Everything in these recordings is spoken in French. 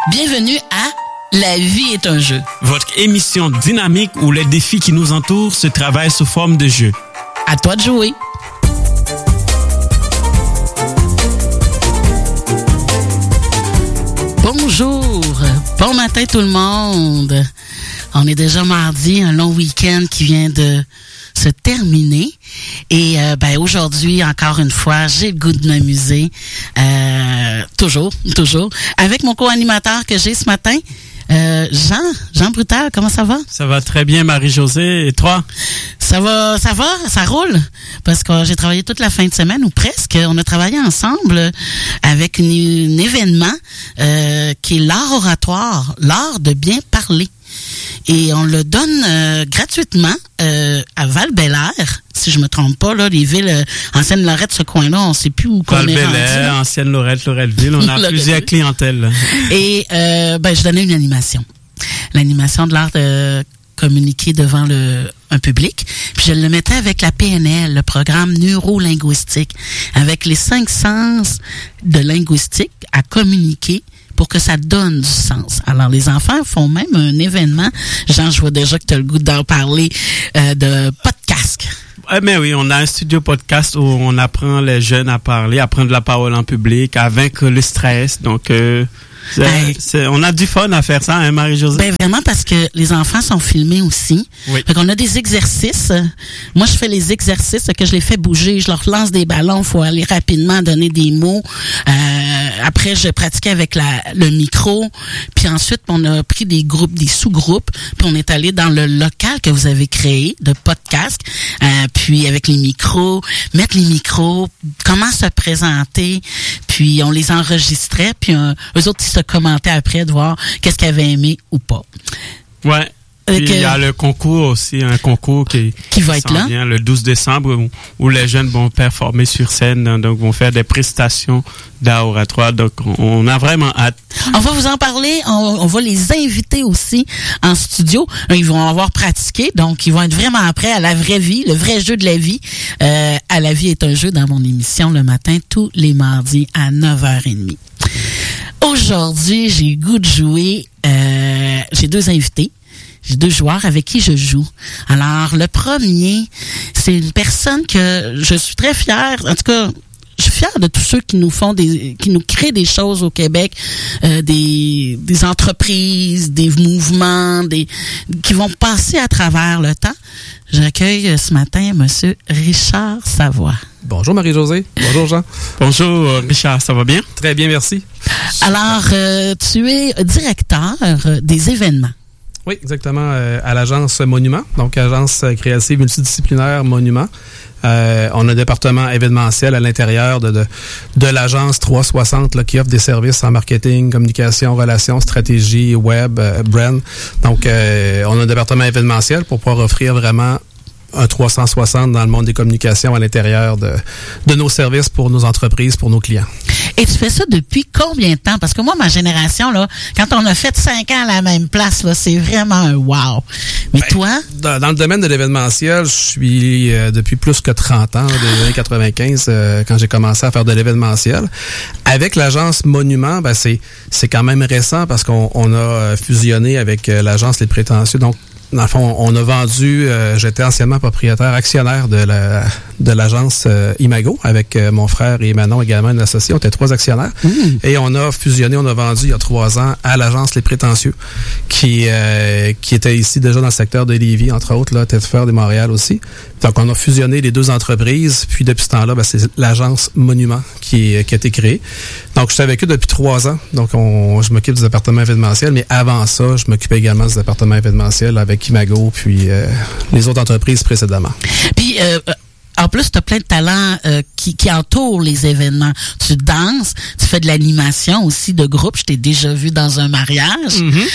Bienvenue à La vie est un jeu. Votre émission dynamique où les défis qui nous entourent se travaillent sous forme de jeu. À toi de jouer. Bonjour, bon matin tout le monde. On est déjà mardi, un long week-end qui vient de se terminer. Et aujourd'hui, encore une fois, j'ai le goût de m'amuser. Toujours, avec mon co-animateur que j'ai ce matin. Jean Brutal, comment ça va? Ça va très bien, Marie-Josée. Et toi? Ça roule. Parce que j'ai travaillé toute la fin de semaine, ou presque. On a travaillé ensemble avec un événement qui est l'art oratoire, l'art de bien parler. Et on le donne gratuitement à Val-Bélair, si je me trompe pas, là, les villes ancienne Lorette, ce coin-là, on sait plus où qu'on est rendu. Val-Bélair, ancienne Lorette, Loretteville, on a plusieurs clientèles. Et je donnais une animation. L'animation de l'art de communiquer devant un public. Puis je le mettais avec la PNL, le programme neurolinguistique, avec les 5 sens de linguistique à communiquer pour que ça donne du sens. Alors, les enfants font même un événement. Jean, je vois déjà que tu as le goût d'en parler, de podcast. Mais oui, on a un studio podcast où on apprend les jeunes à parler, à prendre la parole en public, à vaincre le stress. Donc, on a du fun à faire ça, hein, Marie-Josée? Ben vraiment, parce que les enfants sont filmés aussi. Oui. Fait qu'on a des exercices. Moi, je fais les exercices que je les fais bouger. Je leur lance des ballons. Faut aller rapidement donner des mots. Après, je pratiquais avec le micro. Puis ensuite, on a pris des groupes, des sous-groupes. Puis on est allé dans le local que vous avez créé de podcast. Puis avec les micros, mettre les micros, comment se présenter. Puis on les enregistrait. Puis eux autres, ils se commentaient après de voir qu'est-ce qu'ils avaient aimé ou pas. Ouais. Puis il y a le concours aussi, un concours qui va être là vient le 12 décembre où les jeunes vont performer sur scène, donc vont faire des prestations d'art oratoire. Donc on a vraiment hâte. On va vous en parler, on va les inviter aussi en studio. Ils vont avoir pratiqué, donc ils vont être vraiment prêts à la vraie vie, le vrai jeu de la vie. À La vie est un jeu dans mon émission le matin, tous les mardis à 9h30. Aujourd'hui, j'ai le goût de jouer. J'ai 2 invités. J'ai 2 joueurs avec qui je joue. Alors, le premier, c'est une personne que je suis très fière. En tout cas, je suis fière de tous ceux qui nous créent des choses au Québec, des entreprises, des mouvements, qui vont passer à travers le temps. J'accueille ce matin Monsieur Richard Savoie. Bonjour Marie-Josée. Bonjour Jean. Bonjour Richard, ça va bien? Très bien, merci. Alors, tu es directeur des événements. Oui, exactement, à l'agence Monument, donc agence créative multidisciplinaire Monument. On a un département événementiel à l'intérieur de l'agence 360 là, qui offre des services en marketing, communication, relations, stratégie, web, brand. Donc, on a un département événementiel pour pouvoir offrir vraiment un 360 dans le monde des communications à l'intérieur de nos services pour nos entreprises, pour nos clients. Et tu fais ça depuis combien de temps? Parce que moi, ma génération, là, quand on a fait 5 ans à la même place, là, c'est vraiment un wow. Mais toi? Dans le domaine de l'événementiel, je suis depuis plus que 30 ans, des années 95, quand j'ai commencé à faire de l'événementiel. Avec l'agence Monument, c'est quand même récent parce qu'on a fusionné avec l'agence Les Prétentieux. Donc, dans le fond, on a vendu, j'étais anciennement propriétaire actionnaire de l'agence Imago avec mon frère et Manon également, un associé. On était 3 actionnaires. Et on a fusionné, on a vendu il y a 3 ans à l'agence Les Prétentieux qui était ici déjà dans le secteur de Lévis, entre autres, là, Thetford et Montréal aussi. Donc, on a fusionné les 2 entreprises. Puis, depuis ce temps-là, c'est l'agence Monument qui a été créée. Donc, je suis avec eux depuis 3 ans. Donc, je m'occupe du département événementiel. Mais avant ça, je m'occupais également du département événementiel avec Imago, puis les autres entreprises précédemment. Puis, en plus, tu as plein de talents qui entourent les événements. Tu danses, tu fais de l'animation aussi de groupe. Je t'ai déjà vu dans un mariage.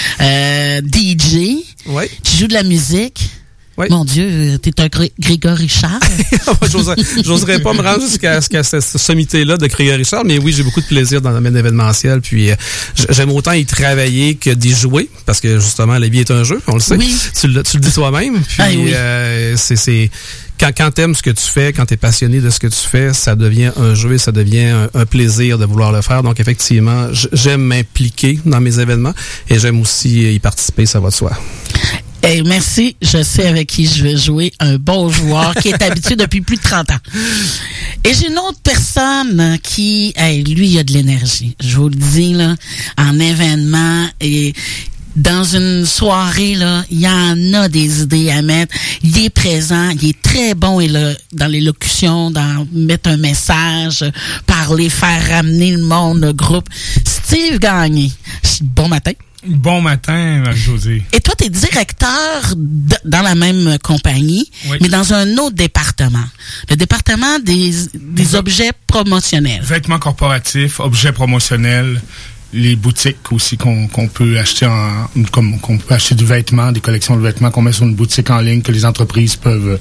DJ. Oui. Tu joues de la musique. Oui. Mon Dieu, t'es un Grégory Charles. J'oserais pas me rendre jusqu'à cette sommité-là de Grégory Charles, mais oui, j'ai beaucoup de plaisir dans le domaine événementiel. Puis j'aime autant y travailler que d'y jouer, parce que justement, la vie est un jeu, on le sait. Oui. Tu le dis toi-même. Puis oui. quand t'aimes ce que tu fais, quand t'es passionné de ce que tu fais, ça devient un jeu et ça devient un plaisir de vouloir le faire. Donc, effectivement, j'aime m'impliquer dans mes événements et j'aime aussi y participer, ça va de soi. Hey, merci, je sais avec qui je vais jouer, un bon joueur qui est habitué depuis plus de 30 ans. Et j'ai une autre personne qui, lui, il a de l'énergie. Je vous le dis, là, en événement et dans une soirée, là, il y en a des idées à mettre. Il est présent, il est très bon dans l'élocution, dans mettre un message, parler, faire ramener le monde, le groupe. Steve Gagné. Bon matin. Bon matin, Marie-Josée. Et toi, tu es directeur dans la même compagnie, oui, mais dans un autre département. Le département des objets promotionnels. Vêtements corporatifs, objets promotionnels, les boutiques aussi qu'on peut acheter qu'on peut acheter du vêtement, des collections de vêtements qu'on met sur une boutique en ligne que les entreprises peuvent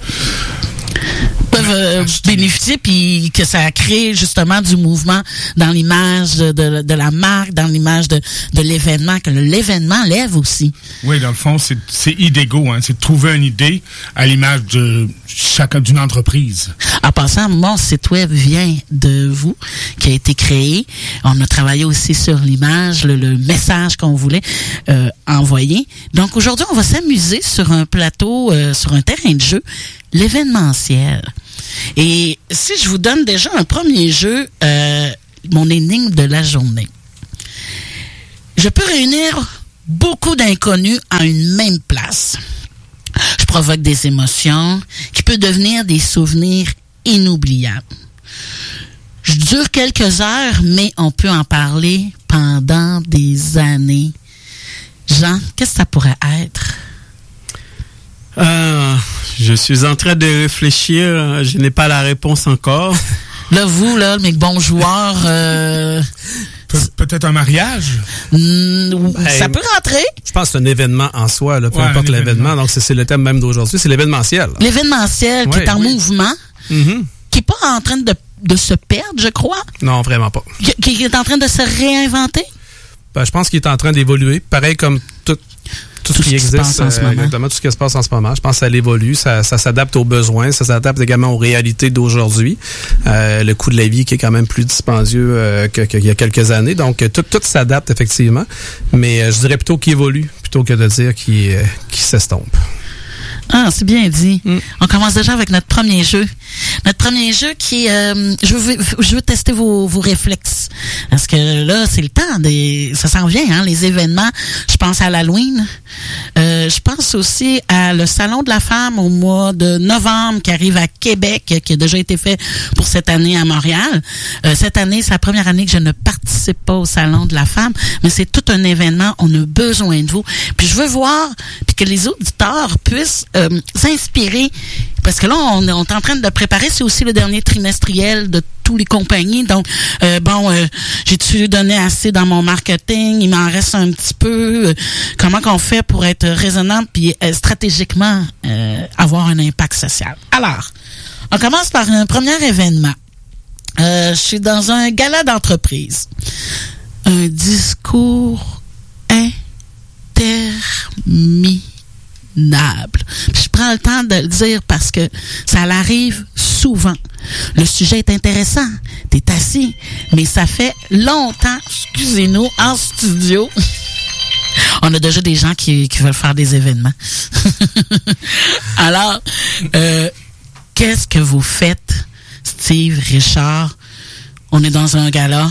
bénéficier, puis que ça crée justement du mouvement dans l'image de la marque, dans l'image de l'événement, que l'événement lève aussi. Oui, dans le fond, c'est idégo, hein, c'est de trouver une idée à l'image de d'une entreprise. En passant, mon site web vient de vous, qui a été créé. On a travaillé aussi sur l'image, le message qu'on voulait envoyer. Donc aujourd'hui, on va s'amuser sur un plateau, sur un terrain de jeu, l'événementiel. Et si je vous donne déjà un premier jeu, mon énigme de la journée. Je peux réunir beaucoup d'inconnus à une même place. Je provoque des émotions qui peuvent devenir des souvenirs inoubliables. Je dure quelques heures, mais on peut en parler pendant des années. Jean, qu'est-ce que ça pourrait être? Je suis en train de réfléchir. Je n'ai pas la réponse encore. Là, vous, là, mes bons joueurs... Peut-être un mariage? Ça peut rentrer. Je pense que c'est un événement en soi, là, peu importe l'événement. Donc, c'est le thème même d'aujourd'hui. C'est l'événementiel. L'événementiel qui est en mouvement, qui n'est pas en train de se perdre, je crois. Non, vraiment pas. Qui est en train de se réinventer. Je pense qu'il est en train d'évoluer. Pareil comme tout ce qui existe en ce moment. Exactement, tout ce qui se passe en ce moment. Je pense que ça évolue, ça s'adapte aux besoins, ça s'adapte également aux réalités d'aujourd'hui. Le coût de la vie qui est quand même plus dispendieux qu'il y a quelques années. Donc, tout s'adapte effectivement. Mais je dirais plutôt qu'il évolue, plutôt que de dire qu'il s'estompe. Ah, c'est bien dit. On commence déjà avec notre premier jeu. Notre premier jeu qui je veux tester vos réflexes. Parce que là, c'est le temps ça s'en vient, hein, les événements. Je pense à l'Halloween. Je pense aussi à le Salon de la femme au mois de novembre qui arrive à Québec, qui a déjà été fait pour cette année à Montréal. Cette année, c'est la première année que je ne participe pas au Salon de la femme, mais c'est tout un événement. On a besoin de vous. Puis je veux voir, puis que les auditeurs puissent s'inspirer, parce que là, on est en train de préparer, c'est aussi le dernier trimestriel de tous les compagnies, donc j'ai-tu donné assez dans mon marketing, il m'en reste un petit peu, comment qu'on fait pour être raisonnable puis stratégiquement avoir un impact social. Alors, on commence par un premier événement. Je suis dans un gala d'entreprise. Un discours interminable. Je prends le temps de le dire parce que ça l'arrive souvent. Le sujet est intéressant. T'es assis, mais ça fait longtemps, excusez-nous, en studio. On a déjà des gens qui veulent faire des événements. Alors, qu'est-ce que vous faites, Steve, Richard? On est dans un gala.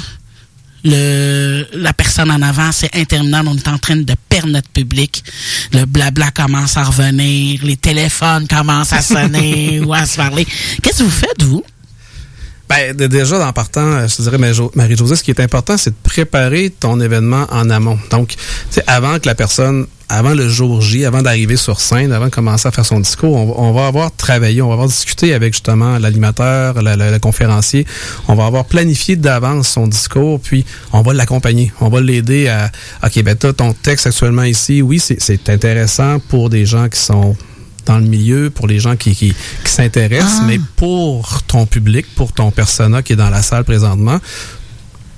La personne en avant, c'est interminable. On est en train de perdre notre public. Le blabla commence à revenir. Les téléphones commencent à sonner ou à se parler. Qu'est-ce que vous faites, vous? Déjà, en partant, je te dirais, Marie-Josée, ce qui est important, c'est de préparer ton événement en amont. Donc, avant que la personne, avant le jour J, avant d'arriver sur scène, avant de commencer à faire son discours, on va avoir travaillé, on va avoir discuté avec justement l'animateur, le conférencier. On va avoir planifié d'avance son discours, puis on va l'accompagner. On va l'aider à, OK, t'as ton texte actuellement ici. Oui, c'est intéressant pour des gens qui sont dans le milieu, pour les gens qui s'intéressent, mais pour ton public, pour ton persona qui est dans la salle présentement,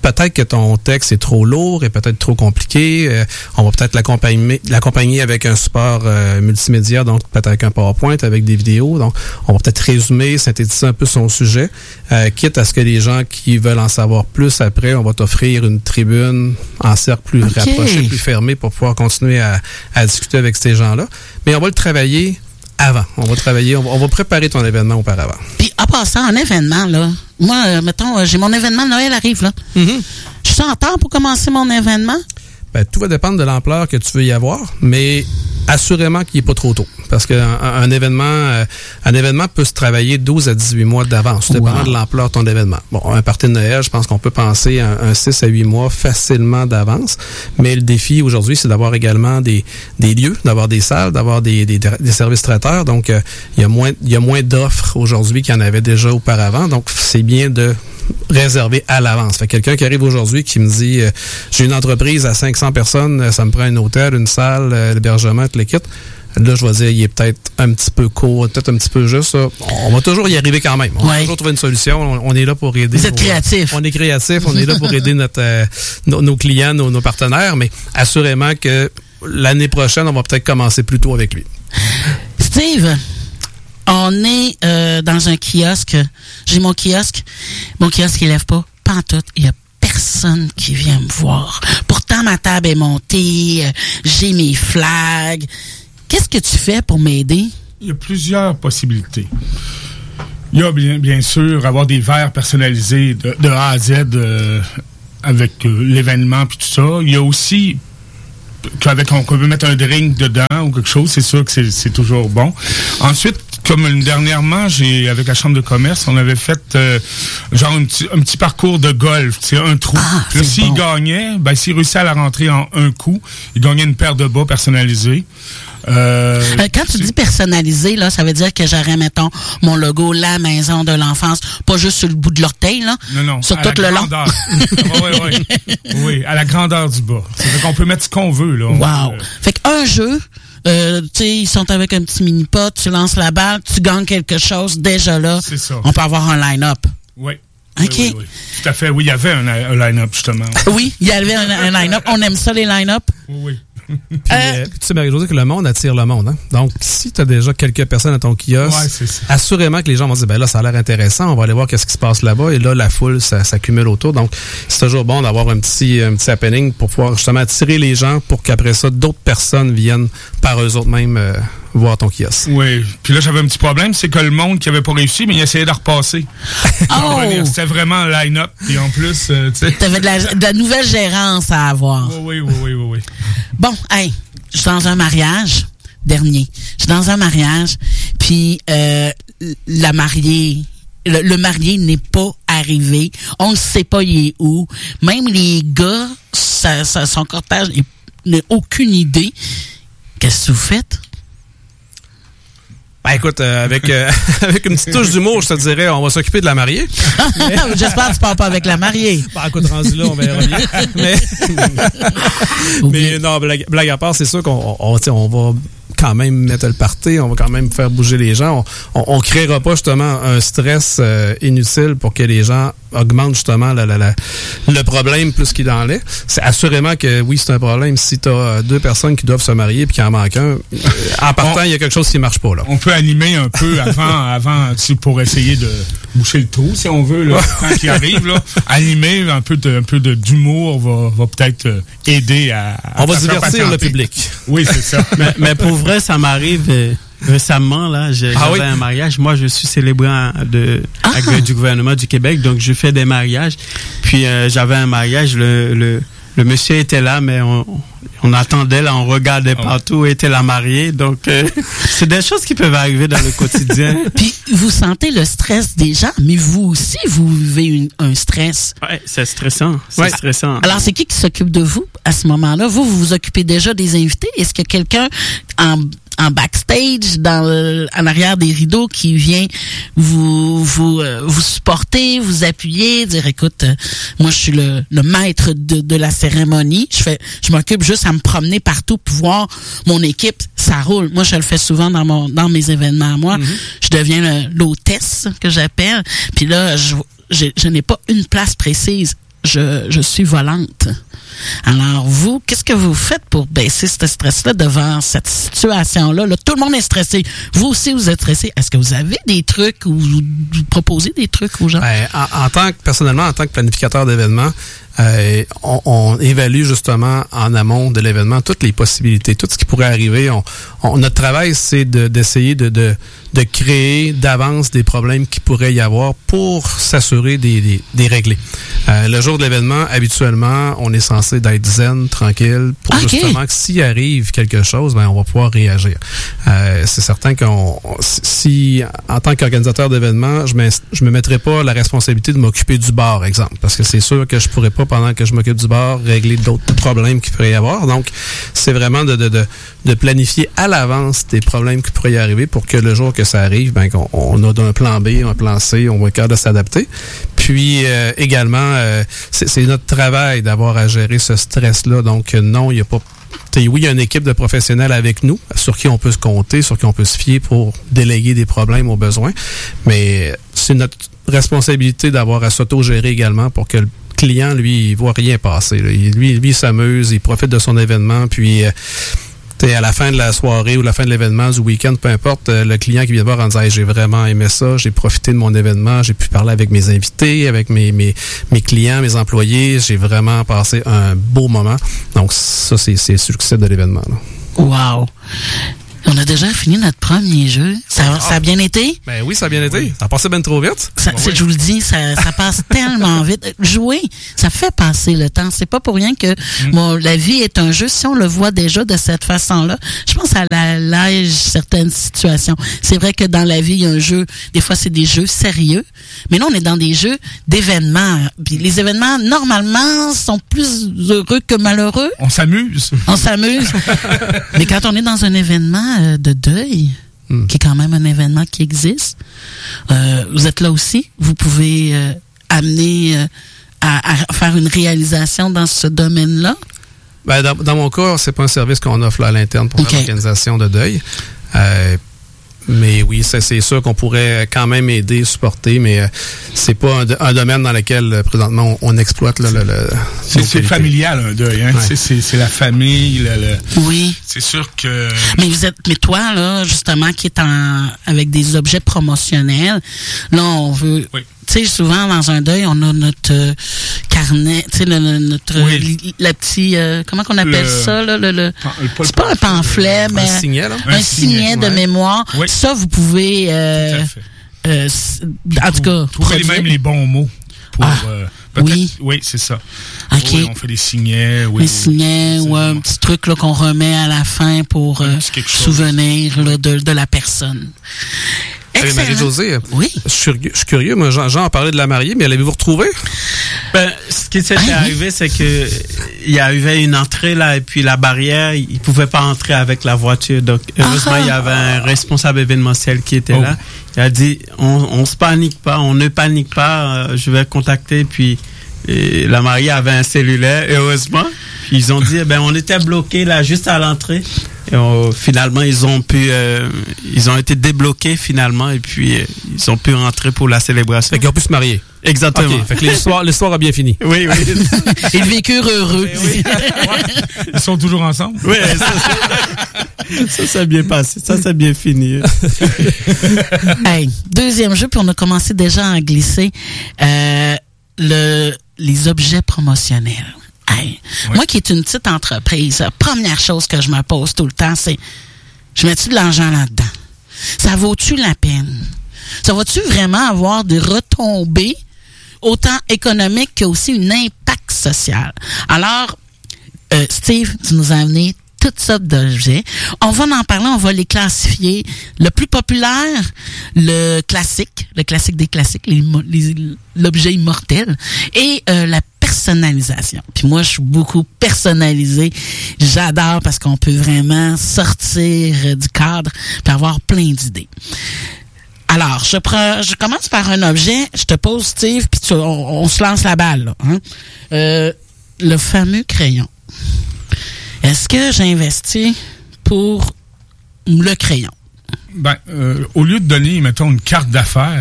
peut-être que ton texte est trop lourd et peut-être trop compliqué. On va peut-être l'accompagner avec un support multimédia, donc peut-être avec un PowerPoint, avec des vidéos. Donc, on va peut-être résumer, synthétiser un peu son sujet, quitte à ce que les gens qui veulent en savoir plus après, on va t'offrir une tribune en cercle plus rapproché, plus fermé pour pouvoir continuer à discuter avec ces gens-là. Mais on va le travailler avant. On va préparer ton événement auparavant. Puis, en passant, un événement, là, moi, mettons, j'ai mon événement de Noël arrive, là. Mm-hmm. Je suis en temps pour commencer mon événement? Ben, tout va dépendre de l'ampleur que tu veux y avoir, mais assurément qu'il n'est pas trop tôt. Parce qu'un événement peut se travailler 12 à 18 mois d'avance, dépendant de l'ampleur de ton événement. Bon, un party de Noël, je pense qu'on peut penser à un 6 à 8 mois facilement d'avance. Mais le défi aujourd'hui, c'est d'avoir également des lieux, d'avoir des salles, d'avoir des services traiteurs. Donc, il y a moins d'offres aujourd'hui qu'il y en avait déjà auparavant. Donc, c'est bien de réservé à l'avance. Fait que quelqu'un qui arrive aujourd'hui qui me dit j'ai une entreprise à 500 personnes, ça me prend un hôtel, une salle, l'hébergement, tout le kit. Là, je vais dire, il est peut-être un petit peu court, peut-être un petit peu juste. On va toujours y arriver quand même. On va toujours trouver une solution. On est là pour aider. Vous êtes créatif. On est créatif. On est là pour aider nos clients, nos partenaires. Mais assurément que l'année prochaine, on va peut-être commencer plus tôt avec lui. Steve, on est dans un kiosque. J'ai mon kiosque. Mon kiosque, il lève pas. Pas en tout. Il y a personne qui vient me voir. Pourtant, ma table est montée. J'ai mes flags. Qu'est-ce que tu fais pour m'aider? Il y a plusieurs possibilités. Il y a bien sûr avoir des verres personnalisés de A à Z avec l'événement puis tout ça. Il y a aussi on peut mettre un drink dedans ou quelque chose, c'est sûr que c'est toujours bon. Ensuite, comme dernièrement, avec la Chambre de commerce, on avait fait un petit parcours de golf, un trou. Là, s'il gagnait, s'il réussissait à la rentrer en un coup, il gagnait une paire de bas personnalisés. Quand tu dis personnalisé, là, ça veut dire que j'aurais, mettons, mon logo, la maison de l'enfance, pas juste sur le bout de l'orteil, là. Non, sur tout le long. Oui, à la grandeur du bas. C'est qu'on peut mettre ce qu'on veut, là. Wow. Fait qu'un jeu, tu sais, ils sont avec un petit mini-pot, tu lances la balle, tu gagnes quelque chose, déjà là. C'est ça. On peut avoir un line-up. Oui. OK. Oui. Tout à fait. Oui, il y avait un line-up, justement. Oui, il y avait un line-up. On aime ça, les line-up. Oui. Puis, tu sais, Marie-Josée, que le monde attire le monde. Hein? Donc, si tu as déjà quelques personnes à ton kiosque, assurément que les gens vont dire, là, ça a l'air intéressant, on va aller voir qu'est-ce qui se passe là-bas. Et là, la foule, ça s'accumule autour. Donc, c'est toujours bon d'avoir un petit happening pour pouvoir justement attirer les gens pour qu'après ça, d'autres personnes viennent par eux-mêmes voir ton kiosque. Oui. Puis là, j'avais un petit problème, c'est que le monde qui avait pas réussi, mais il essayait de repasser. C'était vraiment un line-up. Et en plus, tu sais... T'avais de la nouvelle gérance à avoir. Oui. Bon, hey, je suis dans un mariage dernier. Je suis dans un mariage, puis la mariée... Le marié n'est pas arrivé. On ne sait pas il est où. Même les gars, son cortège n'a aucune idée. Qu'est-ce que vous faites? Ben écoute, avec une petite touche d'humour, je te dirais, on va s'occuper de la mariée. J'espère que tu parles pas avec la mariée. Ben écoute, rendu là, on verra bien. Mais non, blague à part, c'est sûr qu'on va quand même mettre le party, on va quand même faire bouger les gens. On créera pas justement un stress inutile pour que les gens augmentent justement le problème plus qu'il en est. C'est assurément que oui, c'est un problème si tu as deux personnes qui doivent se marier puis qu'il en manque un. En partant, il y a quelque chose qui marche pas là. On peut animer un peu avant pour essayer de boucher le trou si on veut là, quand il arrive là. Animer un peu d'humour va peut-être aider à on va divertir le public. Oui, c'est ça. mais pour vrai, ça m'arrive récemment, là, j'avais un mariage. Moi, je suis célébrant du gouvernement du Québec, donc je fais des mariages. Puis j'avais un mariage, le monsieur était là, mais on attendait, là, on regardait partout où était la mariée. Donc, c'est des choses qui peuvent arriver dans le quotidien. Puis, vous sentez le stress des gens, mais vous aussi, vous vivez un stress. Oui, c'est stressant. C'est stressant. Alors, c'est qui s'occupe de vous à ce moment-là? Vous vous occupez déjà des invités? Est-ce que quelqu'un en backstage, en arrière des rideaux, qui vient vous supporter, vous appuyer, dire écoute, moi je suis le maître de la cérémonie, je m'occupe juste à me promener partout pour voir mon équipe, ça roule. Moi je le fais souvent dans mes événements à moi. Je deviens l'hôtesse que j'appelle, puis là je n'ai pas une place précise. je suis volante. Alors, vous, qu'est-ce que vous faites pour baisser ce stress-là devant cette situation-là? Là, tout le monde est stressé. Vous aussi, vous êtes stressé. Est-ce que vous avez des trucs ou vous proposez des trucs aux gens? Personnellement, en tant que planificateur d'événements, on évalue justement en amont de l'événement toutes les possibilités, tout ce qui pourrait arriver. Notre travail, c'est d'essayer de créer d'avance des problèmes qui pourraient y avoir pour s'assurer des régler. Le jour de l'événement, habituellement, on est censé d'être zen, tranquille, pour justement que s'il arrive quelque chose, on va pouvoir réagir. C'est certain si en tant qu'organisateur d'événements, je me mettrais pas la responsabilité de m'occuper du bar, exemple, parce que c'est sûr que je pourrais pas, pendant que je m'occupe du bar, régler d'autres problèmes qu'il pourrait y avoir. Donc, c'est vraiment de planifier à l'avance des problèmes qui pourraient y arriver pour que le jour que ça arrive, qu'on a un plan B, un plan C, on va être capable de s'adapter. Puis également, c'est notre travail d'avoir à gérer ce stress-là. Donc non, il n'y a pas... Oui, il y a une équipe de professionnels avec nous, sur qui on peut se compter, sur qui on peut se fier pour déléguer des problèmes aux besoins. Mais c'est notre responsabilité d'avoir à s'auto-gérer également pour que le client, lui, il voit rien passer. Là. Lui, il s'amuse, il profite de son événement, puis... à la fin de la soirée ou la fin de l'événement, du week-end, peu importe, le client qui vient voir en disant hey, j'ai vraiment aimé ça, j'ai profité de mon événement, j'ai pu parler avec mes invités, avec mes clients, mes employés, j'ai vraiment passé un beau moment. Donc ça, c'est le succès de l'événement. Là. Wow! On a déjà fini notre premier jeu. Ça a bien été? Ben oui, ça a bien été. Oui. Ça a passé bien trop vite. Je vous le dis, ça passe tellement vite. Jouer, ça fait passer le temps. C'est pas pour rien que la vie est un jeu. Si on le voit déjà de cette façon-là, je pense à l'âge certaines situations. C'est vrai que dans la vie, il y a un jeu. Des fois, c'est des jeux sérieux. Mais là, on est dans des jeux d'événements. Puis les événements, normalement, sont plus heureux que malheureux. On s'amuse. Mais quand on est dans un événement de deuil, qui est quand même un événement qui existe. Vous êtes là aussi. Vous pouvez amener à faire une réalisation dans ce domaine-là? Dans mon cas, c'est pas un service qu'on offre là, à l'interne pour l'organisation de deuil. Mais oui, c'est sûr qu'on pourrait quand même aider, supporter, mais c'est pas un domaine dans lequel présentement on exploite le c'est familial un deuil, hein. Ouais. C'est la famille. Oui. C'est sûr que. Mais toi là, justement, qui est avec des objets promotionnels, là on veut. Oui. Tu sais, souvent, dans un deuil, on a notre carnet, tu sais, la petite, comment qu'on appelle ça, là, c'est pas un pamphlet, mais un signet de mémoire. Oui. Ça, vous pouvez, en tout cas, trouver même les bons mots. Oui, c'est ça. OK. Oui, on fait des signets. Des signets ou un petit truc là, qu'on remet à la fin pour souvenir là, de la personne. Marie-Josée, oui. Je suis curieux. Moi, Jean a parlé de la mariée, mais l'avez-vous retrouvée? Ce qui s'était arrivé, c'est que il y avait une entrée là, et puis la barrière, il pouvait pas entrer avec la voiture. Donc, heureusement, il y avait un responsable événementiel qui était là. Il a dit, on se panique pas, on ne panique pas, je vais contacter, puis la mariée avait un cellulaire, heureusement. Puis ils ont dit, on était bloqués là, juste à l'entrée. Et finalement, ils ont été débloqués finalement et puis ils ont pu rentrer pour la célébration. Fait qu'ils ont pu se marier. Exactement. Okay. Fait que l'histoire a bien fini. Oui. Ils vécurent heureux. Oui. Ils sont toujours ensemble. Oui, ça a bien passé. Ça a bien fini. Hey, deuxième jeu, puis on a commencé déjà à en glisser. Les objets promotionnels. Hey, moi qui est une petite entreprise, la première chose que je me pose tout le temps, c'est je mets-tu de l'argent là-dedans? Ça vaut-tu la peine? Ça va-tu vraiment avoir des retombées autant économiques qu'aussi un impact social? Alors, Steve, tu nous as amené toutes sortes d'objets. On va en parler, on va les classifier. Le plus populaire, le classique des classiques, l'objet immortel, et la personnalisation. Puis moi, je suis beaucoup personnalisée. J'adore parce qu'on peut vraiment sortir du cadre et avoir plein d'idées. Alors, je commence par un objet, je te pose, Steve, puis on se lance la balle, là, hein? Le fameux crayon. Est-ce que j'investis pour le crayon? Au lieu de donner, mettons, une carte d'affaires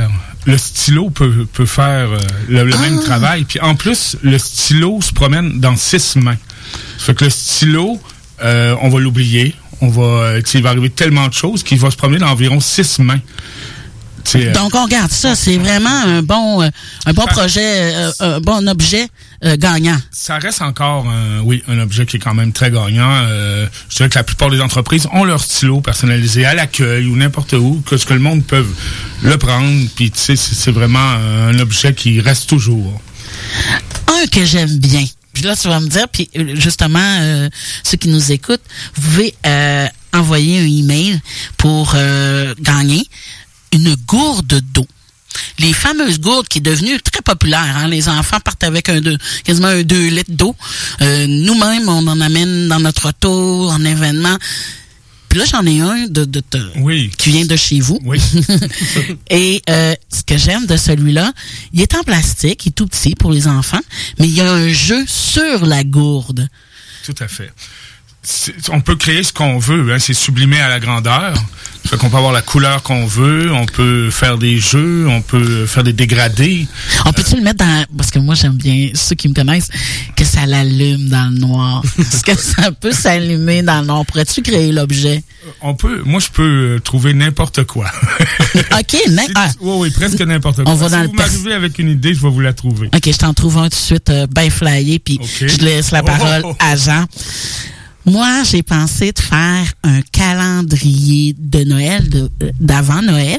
le stylo peut faire le même travail. Puis en plus, le stylo se promène dans 6 mains. Ça fait que le stylo, on va l'oublier. Il va arriver tellement de choses qu'il va se promener dans environ 6 mains. Donc, on regarde ça. C'est vraiment un bon projet, un bon objet gagnant. Ça reste encore, un objet qui est quand même très gagnant. Je dirais que la plupart des entreprises ont leur stylo personnalisé à l'accueil ou n'importe où, que le monde peut le prendre. Puis, tu sais, c'est vraiment un objet qui reste toujours. Un que j'aime bien. Puis là, tu vas me dire, puis justement, ceux qui nous écoutent, vous pouvez envoyer un email pour gagner une gourde d'eau. Les fameuses gourdes qui est devenue très populaire. Hein? Les enfants partent avec quasiment un 2 litres d'eau. Nous-mêmes, on en amène dans notre auto, en événement. Puis là, j'en ai un qui vient de chez vous. Oui. Et ce que j'aime de celui-là, il est en plastique, il est tout petit pour les enfants, mais il y a un jeu sur la gourde. Tout à fait. On peut créer ce qu'on veut, hein, c'est sublimé à la grandeur. Ça fait qu'on peut avoir la couleur qu'on veut, on peut faire des jeux, on peut faire des dégradés. On peut-tu le mettre dans... Parce que moi, j'aime bien, ceux qui me connaissent, que ça l'allume dans le noir. Est-ce que ça peut s'allumer dans le noir? Pourrais-tu créer l'objet? Moi, je peux trouver n'importe quoi. OK, oui, presque n'importe quoi. On va dans vous m'arrivez avec une idée, je vais vous la trouver. OK, je t'en trouve un tout de suite bien flyé, puis je laisse la parole à Jean. Moi, j'ai pensé de faire un calendrier de Noël, d'avant Noël,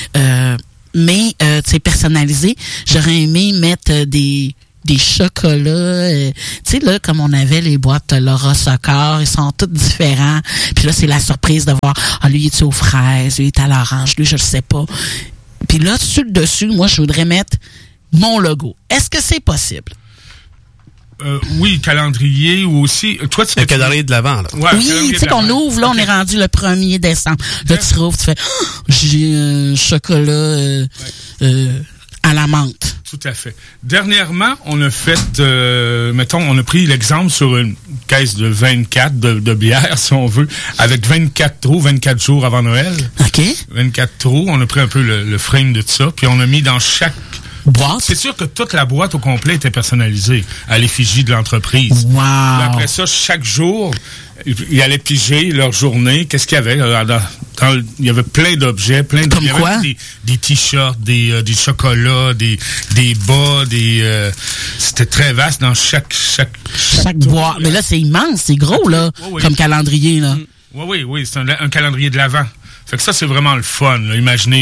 mais tu sais, personnalisé. J'aurais aimé mettre des chocolats, tu sais, là, comme on avait les boîtes Laura Soccer, ils sont tous différents. Puis là, c'est la surprise de voir, lui, il est aux fraises, lui, il est à l'orange, lui, je le sais pas. Puis là, sur le dessus, moi, je voudrais mettre mon logo. Est-ce que c'est possible? Oui, calendrier ou aussi... Toi, le calendrier de l'Avent, là. Ouais, oui, tu sais qu'on ouvre, là, on est rendu le 1er décembre. Là, tu ouvres, tu fais j'ai un chocolat à la menthe. Tout à fait. Dernièrement, on a fait, on a pris l'exemple sur une caisse de 24 de bière, si on veut, avec 24 trous, 24 jours avant Noël. OK. 24 trous, on a pris un peu le frame de ça, puis on a mis dans chaque boîte. C'est sûr que toute la boîte au complet était personnalisée à l'effigie de l'entreprise. Wow. Après ça, chaque jour, ils allaient piger leur journée. Qu'est-ce qu'il y avait? Il y avait plein d'objets, Comme quoi? Des t-shirts, des chocolats, des bas, c'était très vaste dans chaque boîte. Mais là, c'est immense, c'est gros, là, comme calendrier, là. Oui, c'est un calendrier de l'Avent. Fait que ça, c'est vraiment le fun, là. Imaginez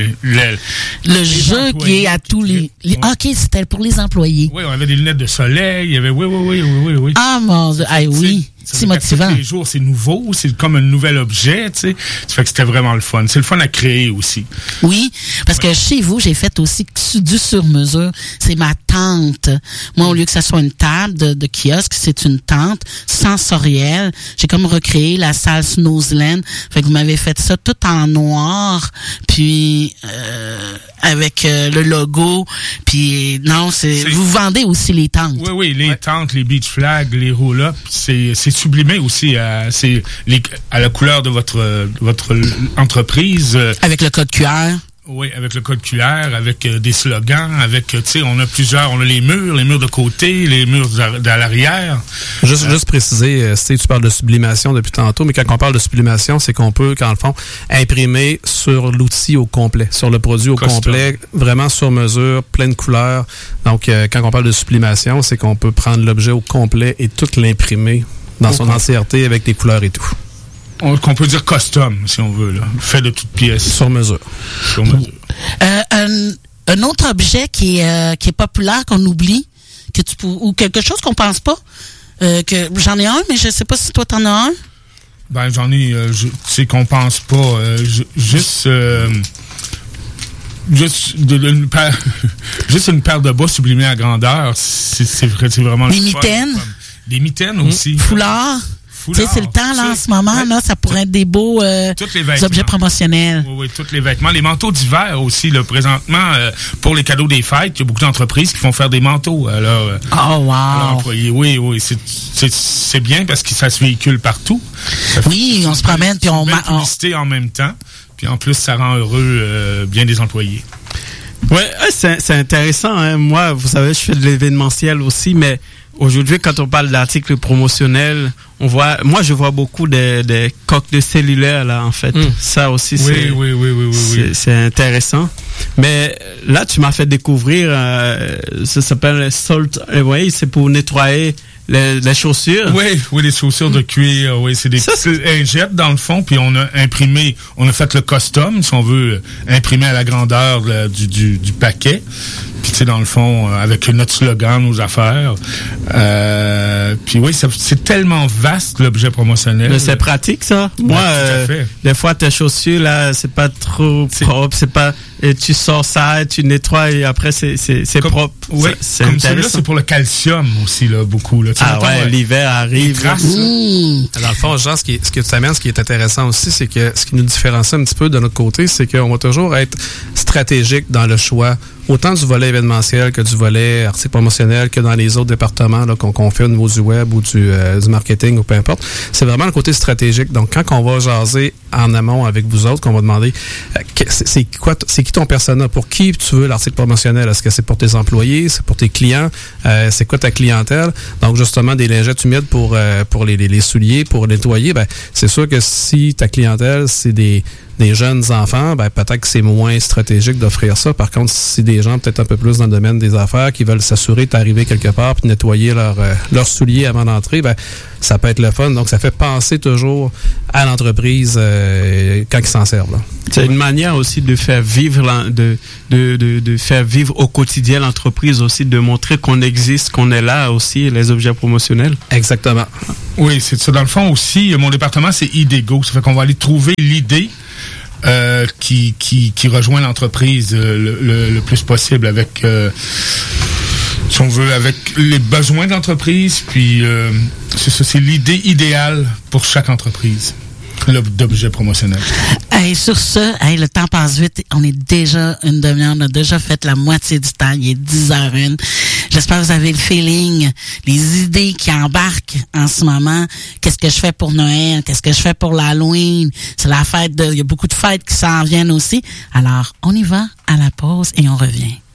le jeu qui est à tous les... OK, c'était pour les employés. Oui, on avait des lunettes de soleil, il y avait... Oui. Ah, mon Dieu, oui. C'est motivant. Tous les jours, c'est nouveau, c'est comme un nouvel objet, tu sais. Ça fait que c'était vraiment le fun. C'est le fun à créer aussi. Oui, parce que chez vous, j'ai fait aussi du sur-mesure. C'est ma tente. Moi, au lieu que ça soit une table de kiosque, c'est une tente sensorielle. J'ai comme recréé la salle Snowsland. Fait que vous m'avez fait ça tout en noir, puis avec le logo. Puis non, vous vendez aussi les tentes. Oui, les tentes, les beach flags, les roll-ups, c'est sublimé aussi à la couleur de votre entreprise. Avec le code QR. Oui, avec le code QR, avec des slogans, avec, tu sais, on a les murs de côté, les murs à l'arrière. Juste préciser, tu parles de sublimation depuis tantôt, mais quand on parle de sublimation, c'est qu'on peut, dans le fond, imprimer sur l'outil au complet, sur le produit au complet, vraiment sur mesure, plein de couleurs. Donc, quand on parle de sublimation, c'est qu'on peut prendre l'objet au complet et tout l'imprimer dans son entièreté avec les couleurs et tout. Qu'on peut dire custom, si on veut, là. Fait de toutes pièces. Sur mesure. Un autre objet qui est populaire, qu'on oublie, ou quelque chose qu'on pense pas, que j'en ai un, mais je sais pas si toi t'en as un. Ben, j'en ai, tu sais qu'on pense pas, juste une paire de bas sublimée à grandeur, c'est vraiment des mitaines. Des mitaines aussi. Foulard. Tu sais, c'est le temps, là, en ce moment, là, ça pourrait être des beaux objets promotionnels. Oui, tous les vêtements. Les manteaux d'hiver aussi, là, présentement, pour les cadeaux des fêtes, il y a beaucoup d'entreprises qui font faire des manteaux. Alors, oui, c'est bien parce que ça se véhicule partout. Oui, on se promène, puis on... publicité en même temps. Puis en plus, ça rend heureux bien des employés. Ouais, c'est intéressant. Hein. Moi, vous savez, je fais de l'événementiel aussi, mais aujourd'hui, quand on parle d'articles promotionnels, je vois beaucoup de coques de cellulaire, là, en fait. Ça aussi, c'est intéressant. Mais là, tu m'as fait découvrir, ça s'appelle Salt Away, c'est pour nettoyer les chaussures. Oui, les chaussures de cuir. Oui, c'est des injectes dans le fond, puis on a fait le custom, si on veut, imprimer à la grandeur du paquet. Puis tu sais, dans le fond, avec notre slogan, nos affaires. Puis oui, c'est tellement vaste l'objet promotionnel. Mais c'est pratique, ça. Moi, des fois, tes chaussures, là, c'est pas trop propre, c'est pas... Et tu sors ça, tu nettoies et après c'est propre. Oui, c'est comme celui-là, c'est pour le calcium aussi, là, beaucoup. Là. L'hiver arrive. Dans le fond, Jean, ce que tu amènes, ce qui est intéressant aussi, c'est que ce qui nous différencie un petit peu de notre côté, c'est qu'on va toujours être stratégique dans le choix, autant du volet événementiel que du volet article promotionnel, que dans les autres départements là, qu'on fait au niveau du web ou du marketing ou peu importe. C'est vraiment le côté stratégique. Donc, quand on va jaser en amont avec vous autres, qu'on va demander c'est qui ton persona, pour qui tu veux l'article promotionnel? Est-ce que c'est pour tes employés, c'est pour tes clients? C'est quoi ta clientèle? Donc, justement, des lingettes humides pour les souliers, pour nettoyer, c'est sûr que si ta clientèle, c'est des jeunes enfants, peut-être que c'est moins stratégique d'offrir ça. Par contre, si des gens peut-être un peu plus dans le domaine des affaires qui veulent s'assurer d'arriver quelque part puis nettoyer leurs souliers avant d'entrer, ça peut être le fun. Donc, ça fait penser toujours à l'entreprise quand ils s'en servent. Là. C'est une manière aussi de faire vivre de faire vivre au quotidien l'entreprise aussi, de montrer qu'on existe, qu'on est là aussi, les objets promotionnels. Exactement. Oui, c'est ça. Dans le fond aussi, mon département, c'est Idego. Ça fait qu'on va aller trouver l'idée qui rejoint l'entreprise le plus possible avec si on veut, avec les besoins de l'entreprise, puis c'est ça, c'est l'idée idéale pour chaque entreprise d'objet promotionnel. Hey, sur ce, le temps passe vite. On est déjà une demi-heure. On a déjà fait la moitié du temps. Il est 10h01. J'espère que vous avez le feeling, les idées qui embarquent en ce moment. Qu'est-ce que je fais pour Noël? Qu'est-ce que je fais pour l'Halloween? C'est la fête il y a beaucoup de fêtes qui s'en viennent aussi. Alors, on y va à la pause et on revient.